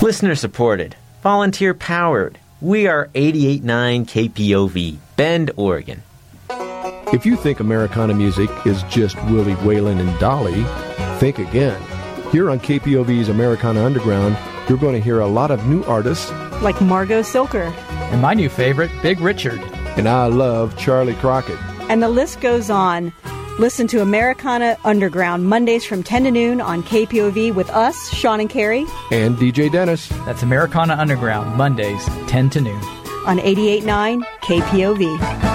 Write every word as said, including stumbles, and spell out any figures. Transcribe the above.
Listener supported, volunteer powered. We are eighty-eight point nine K P O V, Bend, Oregon. If you think Americana music is just Willie Whalen and Dolly, think again. Here on K P O V's Americana Underground, you're going to hear a lot of new artists like Margot Silker. And my new favorite, Big Richard. And I love Charlie Crockett. And the list goes on. Listen to Americana Underground Mondays from ten to noon on K P O V with us, Sean and Carrie. And D J Dennis. That's Americana Underground Mondays, ten to noon. On eighty-eight point nine K P O V.